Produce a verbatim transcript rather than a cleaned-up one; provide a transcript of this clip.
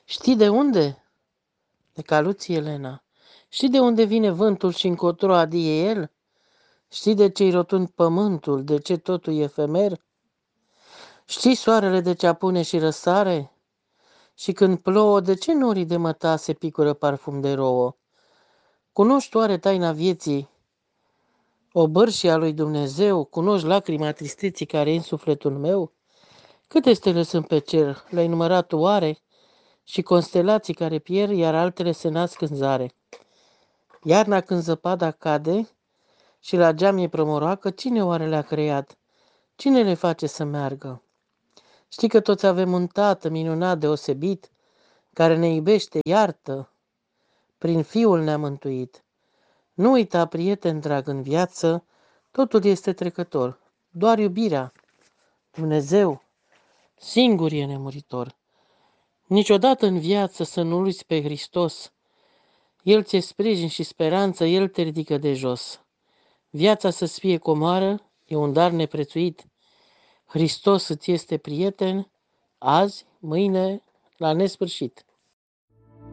Știi de unde? De Caluții Elena. Știi de unde vine vântul și încotro adie el? Știi de ce-i rotund pământul, de ce totul e efemer? Știi soarele de ce apune și răsare? Și când plouă, de ce norii de mătase picură parfum de rouă? Cunoști oare taina vieții, obârșia lui Dumnezeu? Cunoști lacrima tristeții care e în sufletul meu? Câte stele sunt pe cer, le-ai numărat oare? Și constelații care pierd, iar altele se nasc în zare. Iarna când zăpada cade și la geam e promoroacă, cine oare le-a creat? Cine le face să meargă? Știi că toți avem un tată minunat deosebit, care ne iubește, iartă, prin Fiul ne-a mântuit. Nu uita, prieten drag, în viață, totul este trecător. Doar iubirea, Dumnezeu, singur e nemuritor. Niciodată în viață să nu uiți pe Hristos. El ți-e sprijin și speranță, El te ridică de jos. Viața să-ți fie comoară, e un dar neprețuit. Hristos îți este prieten, azi, mâine, la nesfârșit.